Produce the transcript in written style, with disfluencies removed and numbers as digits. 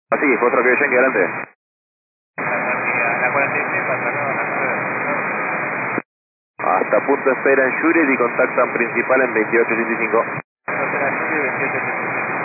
Así, otro que Yankee, adelante. La 46 pasa acá, la 9. Hasta punto espera en Juliet y contactan principal en 2885. Operación de 2885.